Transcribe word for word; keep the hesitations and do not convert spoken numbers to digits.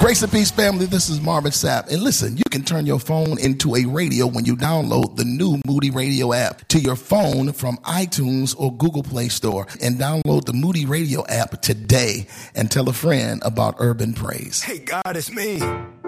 Grace and peace, family. This is Marvin Sapp. And listen, you can turn your phone into a radio when you download the new Moody Radio app to your phone from iTunes or Google Play Store. And download the Moody Radio app today and tell a friend about Urban Praise. Hey, God, it's me.